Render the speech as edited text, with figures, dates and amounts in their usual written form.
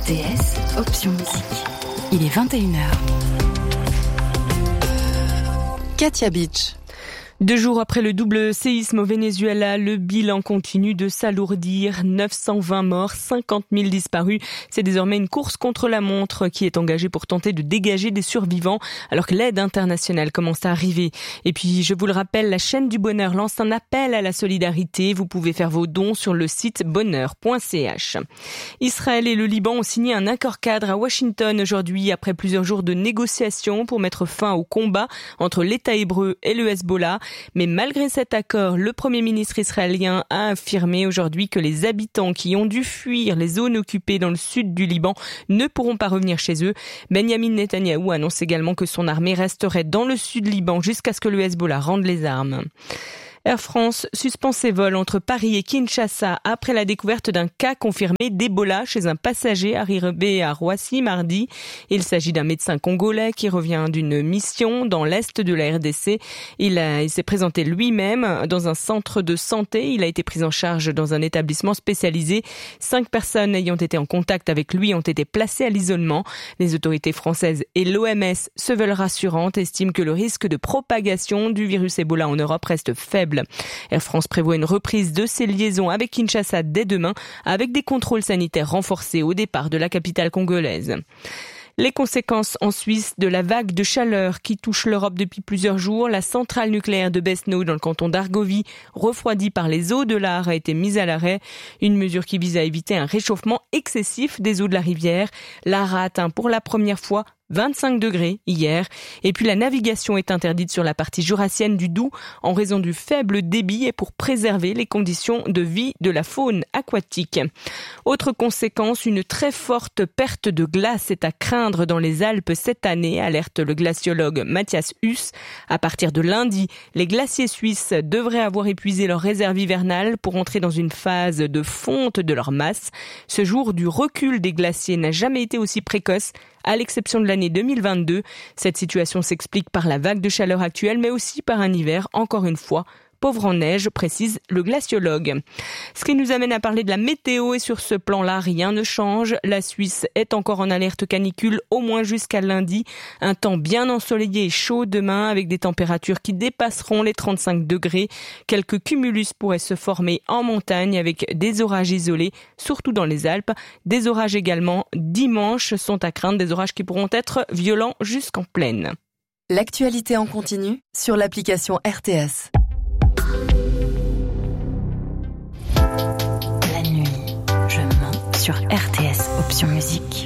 RTS, option musique. Il est 21h. Katia Beach. 2 jours après le double séisme au Venezuela, le bilan continue de s'alourdir. 920 morts, 50 000 disparus. C'est désormais une course contre la montre qui est engagée pour tenter de dégager des survivants alors que l'aide internationale commence à arriver. Et puis, je vous le rappelle, la chaîne du bonheur lance un appel à la solidarité. Vous pouvez faire vos dons sur le site bonheur.ch. Israël et le Liban ont signé un accord cadre à Washington aujourd'hui après plusieurs jours de négociations pour mettre fin au combat entre l'État hébreu et le Hezbollah. Mais malgré cet accord, le Premier ministre israélien a affirmé aujourd'hui que les habitants qui ont dû fuir les zones occupées dans le sud du Liban ne pourront pas revenir chez eux. Benjamin Netanyahou annonce également que son armée resterait dans le sud Liban jusqu'à ce que le Hezbollah rende les armes. Air France suspend ses vols entre Paris et Kinshasa après la découverte d'un cas confirmé d'Ebola chez un passager arrivé à Roissy mardi. Il s'agit d'un médecin congolais qui revient d'une mission dans l'est de la RDC. Il s'est présenté lui-même dans un centre de santé. Il a été pris en charge dans un établissement spécialisé. 5 personnes ayant été en contact avec lui ont été placées à l'isolement. Les autorités françaises et l'OMS se veulent rassurantes, estiment que le risque de propagation du virus Ebola en Europe reste faible. Air France prévoit une reprise de ses liaisons avec Kinshasa dès demain, avec des contrôles sanitaires renforcés au départ de la capitale congolaise. Les conséquences en Suisse de la vague de chaleur qui touche l'Europe depuis plusieurs jours. La centrale nucléaire de Besno dans le canton d'Argovie, refroidie par les eaux de l'Ar, a été mise à l'arrêt. Une mesure qui vise à éviter un réchauffement excessif des eaux de la rivière. L'Ar a atteint pour la première fois 25 degrés hier. Et puis la navigation est interdite sur la partie jurassienne du Doubs en raison du faible débit et pour préserver les conditions de vie de la faune aquatique. Autre conséquence, une très forte perte de glace est à craindre dans les Alpes cette année, alerte le glaciologue Matthias Huss. À partir de lundi, les glaciers suisses devraient avoir épuisé leur réserve hivernale pour entrer dans une phase de fonte de leur masse. Ce jour du recul des glaciers n'a jamais été aussi précoce, à l'exception de l'année 2022. Cette situation s'explique par la vague de chaleur actuelle, mais aussi par un hiver, encore une fois, pauvre en neige, précise le glaciologue. Ce qui nous amène à parler de la météo, et sur ce plan-là, rien ne change. La Suisse est encore en alerte canicule, au moins jusqu'à lundi. Un temps bien ensoleillé et chaud demain, avec des températures qui dépasseront les 35 degrés. Quelques cumulus pourraient se former en montagne, avec des orages isolés, surtout dans les Alpes. Des orages également dimanche sont à craindre, des orages qui pourront être violents jusqu'en plaine. L'actualité en continu sur l'application RTS. La nuit, je mens sur RTS Option Musique.